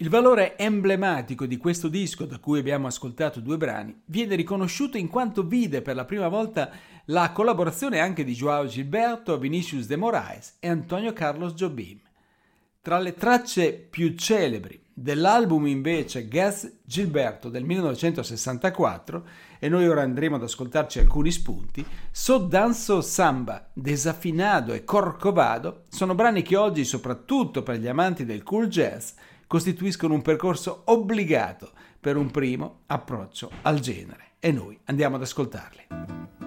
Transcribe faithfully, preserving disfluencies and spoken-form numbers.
Il valore emblematico di questo disco, da cui abbiamo ascoltato due brani, viene riconosciuto in quanto vide per la prima volta la collaborazione anche di João Gilberto, Vinicius de Moraes e Antonio Carlos Jobim. Tra le tracce più celebri dell'album invece Guess Gilberto del millenovecentosessantaquattro, e noi ora andremo ad ascoltarci alcuni spunti, So Danzo Samba, Desafinado e Corcovado sono brani che oggi, soprattutto per gli amanti del cool jazz, costituiscono un percorso obbligato per un primo approccio al genere, e noi andiamo ad ascoltarli.